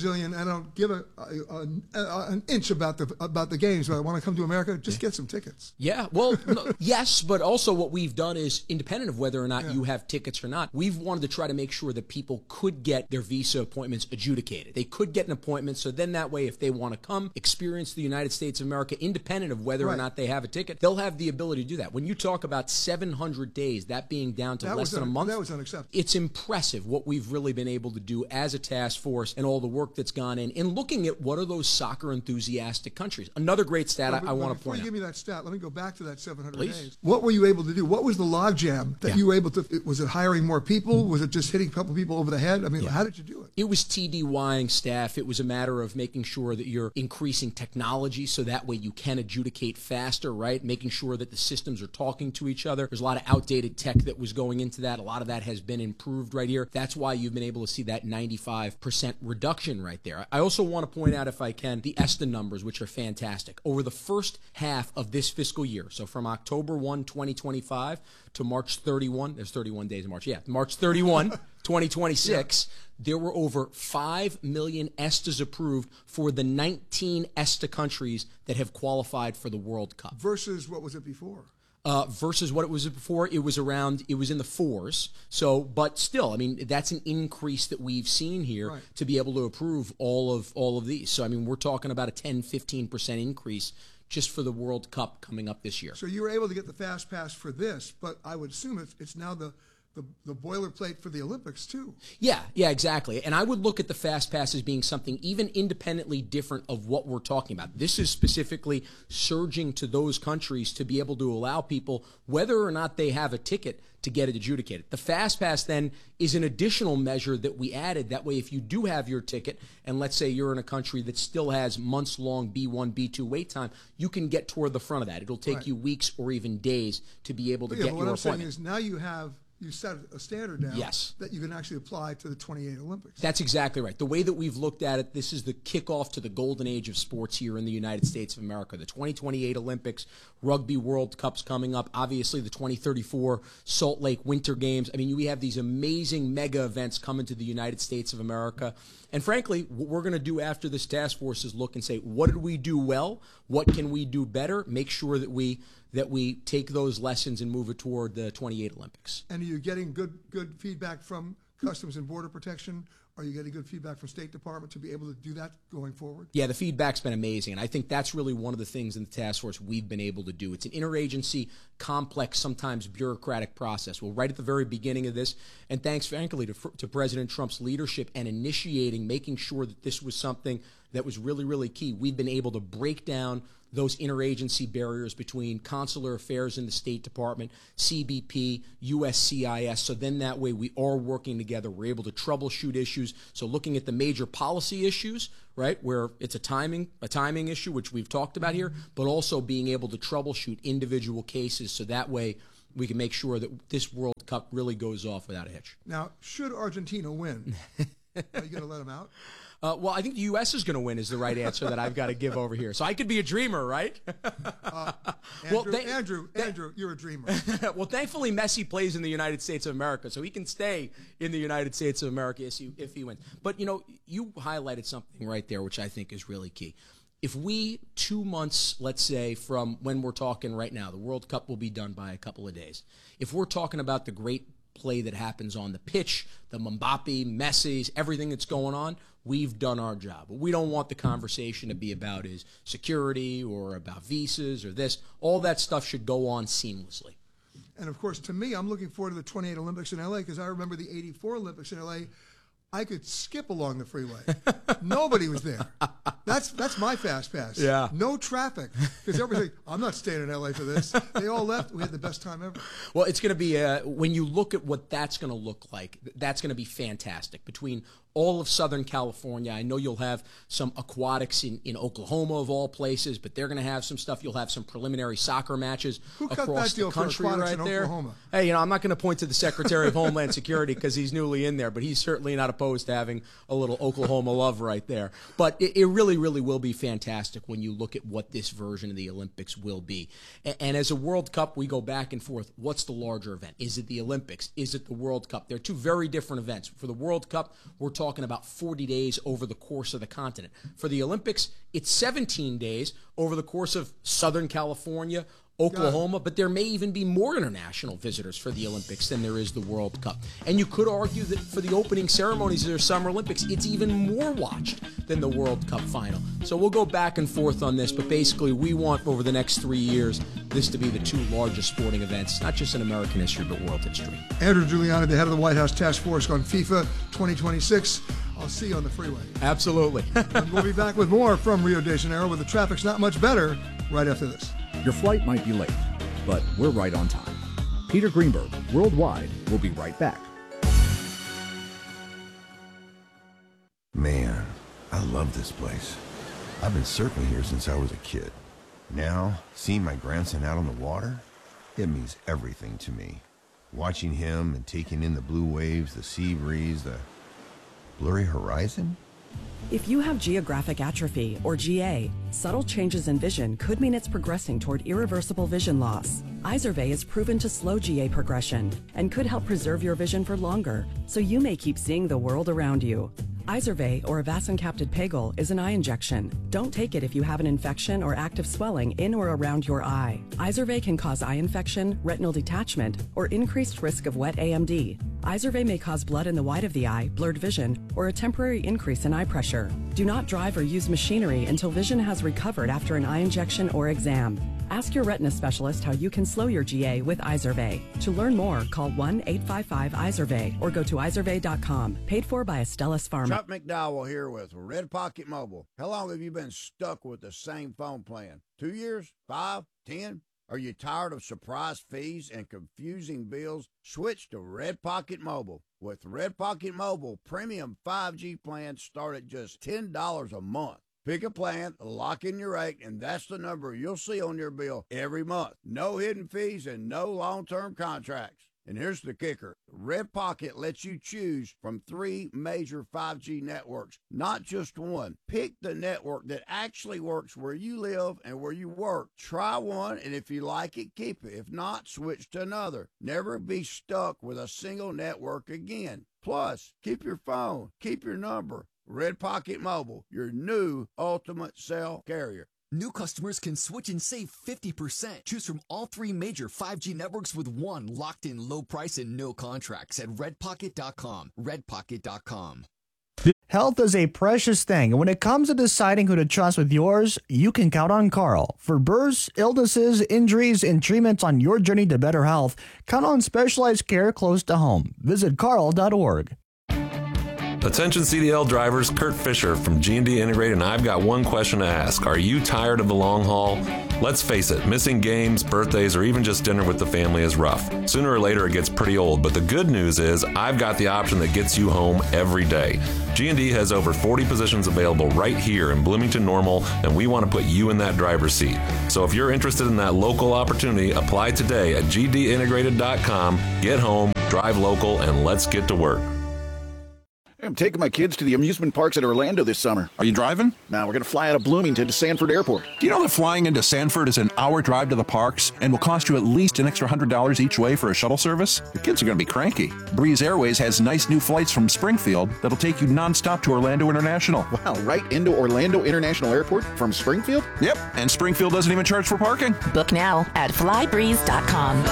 Brazilian. I don't give a, a, a an inch about the about the games, but I want to come to America. Just get some tickets. Yeah, well, no, yes, but also what we've done is, independent of whether or not Yeah. you have tickets or not, we've wanted to try to make sure that people could get their visa appointments adjudicated. They could get an appointment, so then that way, if they want to come, experience the United States of America, independent of whether Right. or not they have a ticket, they'll have the ability to do that. When you talk about seven hundred days, that being down to That less was than a un- month, that was unacceptable. it's impressive what we've really been able to do as a task force and all the work that's gone in, in looking at what are those soccer enthusiastic countries. Another great stat But- I, I but want to before point you out. give me that stat, let me go back to that seven hundred Please. days. What were you able to do? What was the logjam that Yeah. you were able to? Was it hiring more people? Was it just hitting a couple people over the head? I mean, how did you do it? It was TDYing staff. It was a matter of making sure that you're increasing technology so that way you can adjudicate faster, right? Making sure that the systems are talking to each other. There's a lot of outdated tech that was going into that. A lot of that has been improved right here. That's why you've been able to see that ninety-five percent reduction right there. I also want to point out, if I can, the ESTA numbers, which are fantastic. Over the first half of this fiscal year, so from October first, twenty twenty-five to March thirty-first, there's thirty-one days in March, yeah, March thirty-first, twenty twenty-six, there were over five million ESTAs approved for the nineteen ESTA countries that have qualified for the World Cup. Versus what was it before? Uh, versus what it was before, it was around, it was in the fours. So, but still, I mean, that's an increase that we've seen here Right. to be able to approve all of all of these. So, I mean, we're talking about a ten, fifteen percent increase just for the World Cup coming up this year. So you were able to get the fast pass for this, but I would assume it's, it's now the, the the boilerplate for the Olympics too. Yeah, yeah, exactly. And I would look at the Fast Pass as being something even independently different of what we're talking about. This is specifically surging to those countries to be able to allow people, whether or not they have a ticket, to get it adjudicated. The Fast Pass then is an additional measure that we added. That way, if you do have your ticket, and let's say you're in a country that still has months-long B one, B two wait time, you can get toward the front of that. It'll take Right. you weeks or even days to be able to Yeah, get but your what I'm saying appointment. is now you have you set a standard now Yes. that you can actually apply to the twenty-eight Olympics. That's exactly right. The way that we've looked at it, this is the kickoff to the golden age of sports here in the United States of America. The twenty twenty-eight Olympics, Rugby World Cup's coming up, obviously the twenty thirty-four Salt Lake Winter Games. I mean, we have these amazing mega events coming to the United States of America. And frankly, what we're going to do after this task force is look and say, what did we do well? What can we do better? Make sure that we that we take those lessons and move it toward the twenty-eight Olympics. And are you getting good good feedback from Customs and Border Protection? Are you getting good feedback from State Department to be able to do that going forward? Yeah, the feedback's been amazing, and I think that's really one of the things in the task force we've been able to do. It's an interagency, complex, sometimes bureaucratic process. Well, right at the very beginning of this, and thanks, frankly, to, to President Trump's leadership and initiating, making sure that this was something that was really, really key, we've been able to break down those interagency barriers between consular affairs in the State Department, C B P, U S C I S. So then that way we are working together. We're able to troubleshoot issues. So looking at the major policy issues, right, where it's a timing a timing issue, which we've talked about here, but also being able to troubleshoot individual cases. So that way we can make sure that this World Cup really goes off without a hitch. Now, should Argentina win, are you going to let them out? Uh, well, I think the U S is going to win is the right answer that I've got to give over here. So I could be a dreamer, right? Uh, Andrew, Well, they- Andrew, Andrew, you're a dreamer. Well, thankfully, Messi plays in the United States of America, so he can stay in the United States of America if he, if he wins. But, you know, you highlighted something right there, which I think is really key. If we, two months, let's say, from when we're talking right now, the World Cup will be done by a couple of days. If we're talking about the great play that happens on the pitch, the Mbappe, Messi's, everything that's going on, we've done our job. What we don't want the conversation to be about is security or about visas or this. All that stuff should go on seamlessly. And of course, to me, I'm looking forward to the twenty-eight Olympics in L A because I remember the eighty-four Olympics in L A. I could skip along the freeway. Nobody was there. That's that's my fast pass. Yeah. No traffic. Because everybody's like, I'm not staying in L A for this. They all left. We had the best time ever. Well, it's going to be, uh, when you look at what that's going to look like, that's going to be fantastic. Between all of Southern California, I know you'll have some aquatics in, in Oklahoma, of all places, but they're going to have some stuff. You'll have some preliminary soccer matches Who cut across that deal the for country aquatics right in there. Oklahoma? Hey, you know, I'm not going to point to the Secretary of Homeland Security because he's newly in there, but he's certainly not opposed to having a little Oklahoma love right there. But it, it really, really will be fantastic when you look at what this version of the Olympics will be. And, and as a World Cup, we go back and forth. What's the larger event? Is it the Olympics? Is it the World Cup? They're two very different events. For the World Cup, we're talking talking about forty days over the course of the continent. For the Olympics, it's seventeen days over the course of Southern California, Oklahoma, but there may even be more international visitors for the Olympics than there is the World Cup. And you could argue that for the opening ceremonies of their Summer Olympics, it's even more watched than the World Cup final. So we'll go back and forth on this, but basically we want over the next three years this to be the two largest sporting events, not just in American history, but world history. Andrew Giuliani, the head of the White House Task Force on FIFA twenty twenty-six. I'll see you on the freeway. Absolutely. And we'll be back with more from Rio de Janeiro, where the traffic's not much better, right after this. Your flight might be late, but we're right on time. Peter Greenberg, Worldwide, will be right back. Man, I love this place. I've been surfing here since I was a kid. Now, seeing my grandson out on the water, it means everything to me. Watching him and taking in the blue waves, the sea breeze, the blurry horizon. If you have geographic atrophy, or G A, subtle changes in vision could mean it's progressing toward irreversible vision loss. Izervay is proven to slow G A progression and could help preserve your vision for longer, so you may keep seeing the world around you. Izervay, or avacincaptad pegol, is an eye injection. Don't take it if you have an infection or active swelling in or around your eye. Izervay can cause eye infection, retinal detachment, or increased risk of wet A M D. Izervay may cause blood in the white of the eye, blurred vision, or a temporary increase in eye pressure. Do not drive or use machinery until vision has recovered after an eye injection or exam. Ask your retina specialist how you can slow your G A with Izervay. To learn more, call one eight five five Izervay or go to izervay dot com. Paid for by Astellas Pharma. Chuck McDowell here with Red Pocket Mobile. How long have you been stuck with the same phone plan? Two years? Five? Ten? Are you tired of surprise fees and confusing bills? Switch to Red Pocket Mobile. With Red Pocket Mobile, premium five G plans start at just ten dollars a month. Pick a plan, lock in your rate, and that's the number you'll see on your bill every month. No hidden fees and no long-term contracts. And here's the kicker. Red Pocket lets you choose from three major five G networks, not just one. Pick the network that actually works where you live and where you work. Try one, and if you like it, keep it. If not, switch to another. Never be stuck with a single network again. Plus, keep your phone, keep your number. Red Pocket Mobile, your new ultimate cell carrier. New customers can switch and save fifty percent. Choose from all three major five G networks with one locked-in low price and no contracts at red pocket dot com. red pocket dot com. Health is a precious thing, and when it comes to deciding who to trust with yours, you can count on Carl. For births, illnesses, injuries, and treatments on your journey to better health, count on specialized care close to home. Visit carl dot org. Attention C D L drivers, Kurt Fisher from G and D Integrated, and I've got one question to ask. Are you tired of the long haul? Let's face it, missing games, birthdays, or even just dinner with the family is rough. Sooner or later it gets pretty old, but the good news is I've got the option that gets you home every day. G and D has over forty positions available right here in Bloomington Normal, and we want to put you in that driver's seat. So if you're interested in that local opportunity, apply today at g d integrated dot com. Get home, drive local, and let's get to work. I'm taking my kids to the amusement parks at Orlando this summer. Are you driving? No, we're going to fly out of Bloomington to Sanford Airport. Do you know that flying into Sanford is an hour drive to the parks and will cost you at least an extra one hundred dollars each way for a shuttle service? The kids are going to be cranky. Breeze Airways has nice new flights from Springfield that'll take you nonstop to Orlando International. Wow, right into Orlando International Airport from Springfield? Yep, and Springfield doesn't even charge for parking. Book now at fly breeze dot com.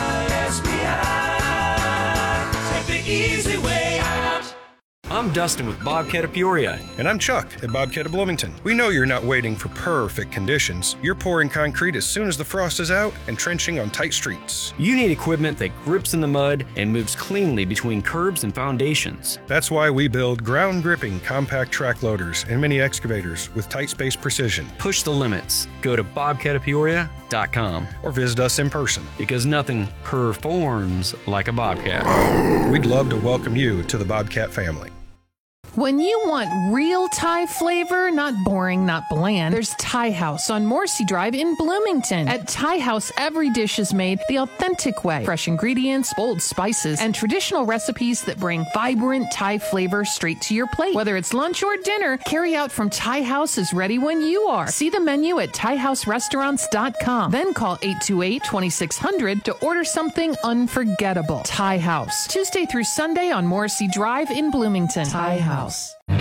Take the easy way out. I'm Dustin with Bobcat of Peoria. And I'm Chuck at Bobcat of Bloomington. We know you're not waiting for perfect conditions. You're pouring concrete as soon as the frost is out and trenching on tight streets. You need equipment that grips in the mud and moves cleanly between curbs and foundations. That's why we build ground-gripping compact track loaders and mini excavators with tight space precision. Push the limits. Go to bobcat of peoria dot com or visit us in person. Because nothing performs like a Bobcat. We'd love to welcome you to the Bobcat family. When you want real Thai flavor, not boring, not bland, there's Thai House on Morrissey Drive in Bloomington. At Thai House, every dish is made the authentic way. Fresh ingredients, bold spices, and traditional recipes that bring vibrant Thai flavor straight to your plate. Whether it's lunch or dinner, carry out from Thai House is ready when you are. See the menu at thai house restaurants dot com. Then call eight two eight, two six zero zero to order something unforgettable. Thai House. Tuesday through Sunday on Morrissey Drive in Bloomington. Thai House.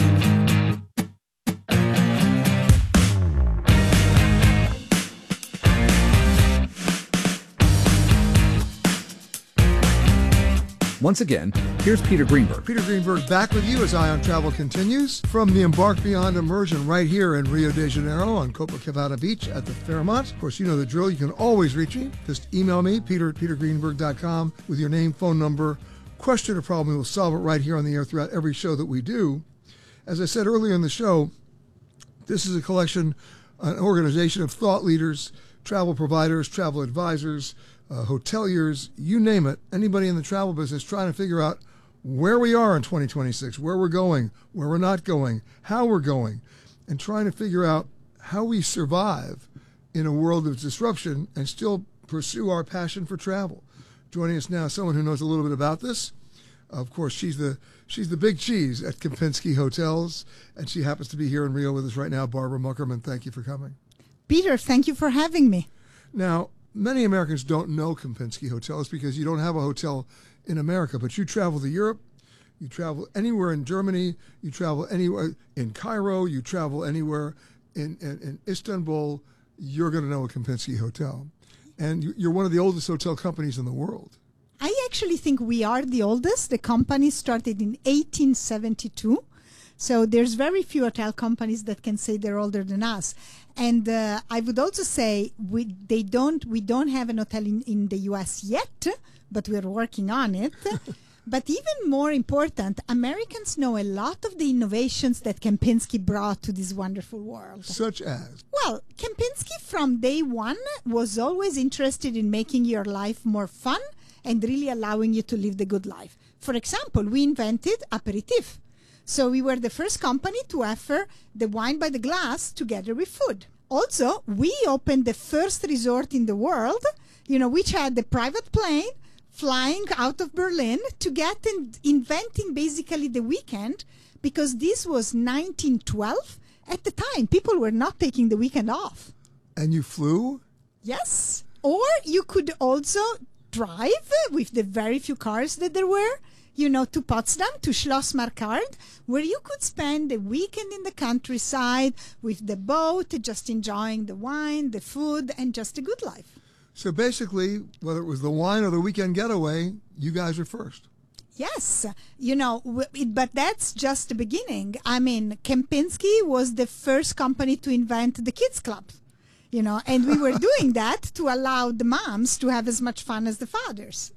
Once again, here's Peter Greenberg. Peter Greenberg back with you as Eye on Travel continues from the Embark Beyond immersion right here in Rio de Janeiro on Copacabana Beach at the Fairmont. Of course, you know the drill. You can always reach me. Just email me, peter at peter greenberg dot com, with your name, phone number, question or problem. We'll solve it right here on the air throughout every show that we do. As I said earlier in the show, this is a collection, an organization of thought leaders, travel providers, travel advisors, uh, hoteliers, you name it, anybody in the travel business trying to figure out where we are in twenty twenty-six, where we're going, where we're not going, how we're going, and trying to figure out how we survive in a world of disruption and still pursue our passion for travel. Joining us now, someone who knows a little bit about this. Of course, she's the she's the big cheese at Kempinski Hotels, and she happens to be here in Rio with us right now. Barbara Muckerman, thank you for coming. Peter, thank you for having me. Now, many Americans don't know Kempinski Hotels because you don't have a hotel in America, but you travel to Europe, you travel anywhere in Germany, you travel anywhere in Cairo, you travel anywhere in, in, in Istanbul, you're going to know a Kempinski Hotel. And you're one of the oldest hotel companies in the world. I actually think we are the oldest. The company started in eighteen seventy-two. So there's very few hotel companies that can say they're older than us. And uh, I would also say we they don't we don't have an hotel in, in the U S yet, but we're working on it. But even more important, Americans know a lot of the innovations that Kempinski brought to this wonderful world. Such as? Well, Kempinski from day one was always interested in making your life more fun and really allowing you to live the good life. For example, we invented aperitif. So we were the first company to offer the wine by the glass together with food. Also, we opened the first resort in the world, you know, which had the private plane flying out of Berlin to get and inventing basically the weekend, because this was nineteen twelve. At the time, people were not taking the weekend off. And you flew? Yes. Or you could also drive with the very few cars that there were, you know, to Potsdam, to Schloss Markart, where you could spend the weekend in the countryside with the boat, just enjoying the wine, the food, and just a good life. So basically, whether it was the wine or the weekend getaway, you guys were first. Yes, you know, but that's just the beginning. I mean, Kempinski was the first company to invent the kids club, you know, and we were doing that to allow the moms to have as much fun as the fathers.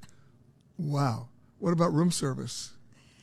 Wow. What about room service?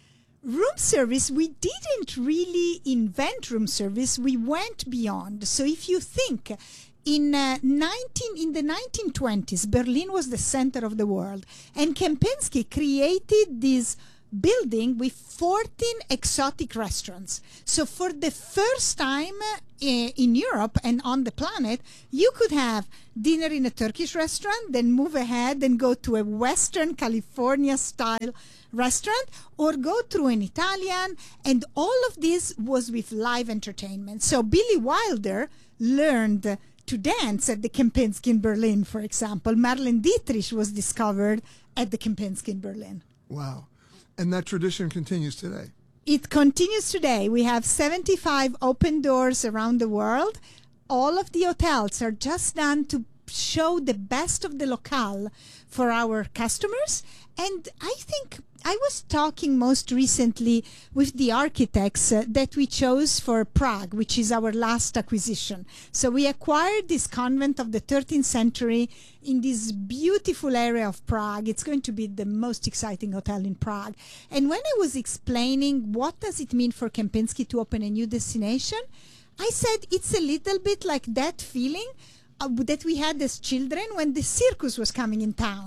Room service, we didn't really invent room service. We went beyond. So if you think, in uh, nineteen in the nineteen twenties, Berlin was the center of the world, and Kempinski created this building with fourteen exotic restaurants. So for the first time uh, in Europe and on the planet, you could have dinner in a Turkish restaurant, then move ahead and go to a Western California style restaurant, or go through an Italian, and all of this was with live entertainment. So Billy Wilder learned to dance at the Kempinski in Berlin, for example. Marlene Dietrich was discovered at the Kempinski in Berlin. Wow. And that tradition continues today. It continues today. We have seventy-five open doors around the world. All of the hotels are just done to show the best of the locale for our customers. And I think I was talking most recently with the architects uh, that we chose for Prague, which is our last acquisition. So we acquired this convent of the thirteenth century in this beautiful area of Prague. It's going to be the most exciting hotel in Prague. And when I was explaining what does it mean for Kempinski to open a new destination, I said it's a little bit like that feeling uh, that we had as children when the circus was coming in town.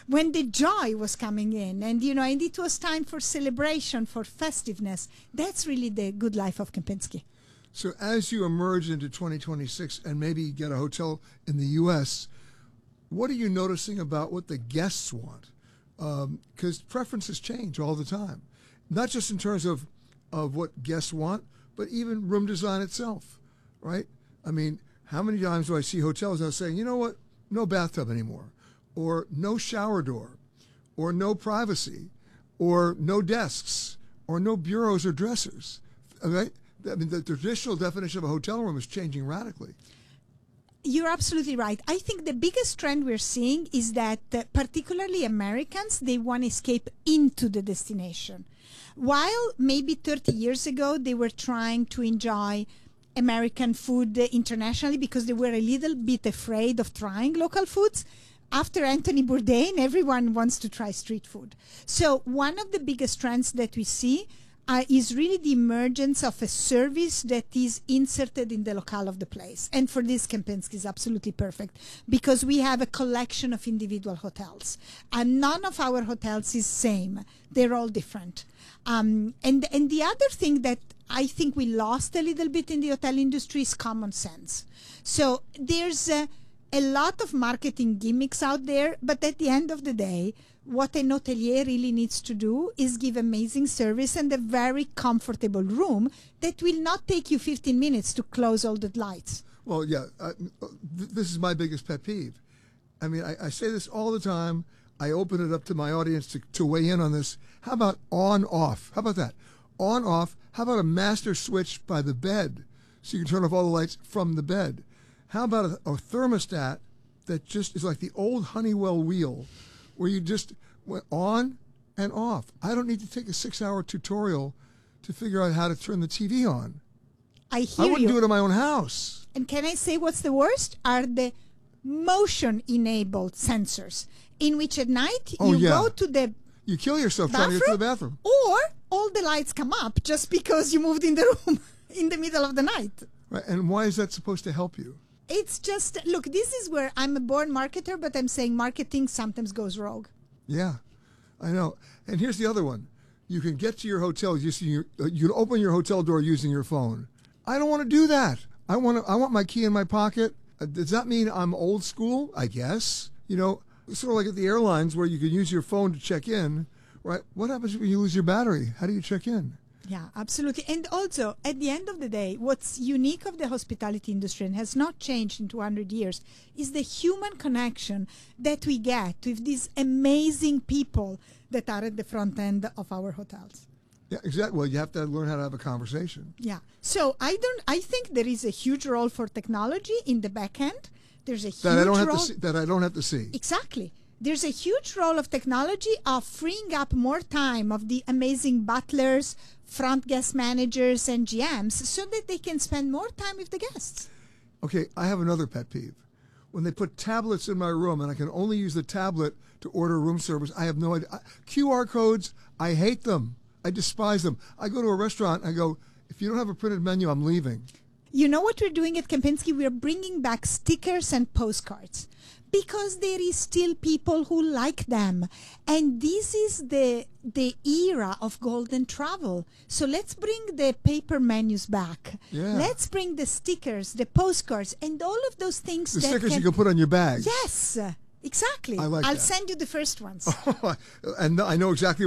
when the joy was coming in, and you know, and it was time for celebration, for festiveness. That's really the good life of Kempinski. So as you emerge into twenty twenty-six and maybe get a hotel in the U S, what are you noticing about what the guests want? Because um, preferences change all the time, not just in terms of, of what guests want, but even room design itself, right? I mean, how many times do I see hotels that are saying, you know what, no bathtub anymore, or no shower door, or no privacy, or no desks, or no bureaus or dressers, okay? I mean, the traditional definition of a hotel room is changing radically. You're absolutely right. I think the biggest trend we're seeing is that uh, particularly Americans, they want to escape into the destination. While maybe thirty years ago, they were trying to enjoy American food uh, internationally because they were a little bit afraid of trying local foods. After Anthony Bourdain, everyone wants to try street food. So one of the biggest trends that we see Uh, is really the emergence of a service that is inserted in the locale of the place. And for this, Kempinski is absolutely perfect because we have a collection of individual hotels. And none of our hotels is same. They're all different. Um, and, and the other thing that I think we lost a little bit in the hotel industry is common sense. So there's a, a lot of marketing gimmicks out there, but at the end of the day, what an hotelier really needs to do is give amazing service and a very comfortable room that will not take you fifteen minutes to close all the lights. Well, yeah, uh, th this is my biggest pet peeve. I mean, I, I say this all the time. I open it up to my audience to, to weigh in on this. How about on-off? How about that? On-off. How about a master switch by the bed so you can turn off all the lights from the bed? How about a, a thermostat that just is like the old Honeywell wheel, where you just went on and off? I don't need to take a six-hour tutorial to figure out how to turn the T V on. I hear I wouldn't you. do it in my own house. And can I say what's the worst? Are the motion-enabled sensors, in which at night Oh, you yeah. go to the You kill yourself bathroom, trying to get to the bathroom. or all the lights come up just because you moved in the room in the middle of the night. Right. And why is that supposed to help you? It's just, look, this is where I'm a born marketer, but I'm saying marketing sometimes goes rogue. Yeah, I know. And here's the other one. You can get to your hotel using your, uh, you can open your hotel door using your phone. I don't want to do that. I want to, I want my key in my pocket. Uh, does that mean I'm old school? I guess. You know, sort of like at the airlines where you can use your phone to check in, right? What happens when you lose your battery? How do you check in? Yeah, absolutely. And also, at the end of the day, what's unique of the hospitality industry and has not changed in two hundred years is the human connection that we get with these amazing people that are at the front end of our hotels. Yeah, exactly. Well, you have to learn how to have a conversation. Yeah. So I don't. I think there is a huge role for technology in the back end. There's a huge That I don't have role. to see, that I don't have to see. Exactly. There's a huge role of technology of freeing up more time of the amazing butlers, front guest managers, and G Ms so that they can spend more time with the guests. Okay, I have another pet peeve. When they put tablets in my room and I can only use the tablet to order room service, I have no idea. I- Q R codes, I hate them. I despise them. I go to a restaurant and I go, if you don't have a printed menu, I'm leaving. You know what we're doing at Kempinski? We're bringing back stickers and postcards because there is still people who like them. And this is the the era of golden travel. So let's bring the paper menus back. Yeah. Let's bring the stickers, the postcards, and all of those things. The that stickers can, you can put on your bag. Yes, exactly. I like I'll that. send you the first ones. And I know exactly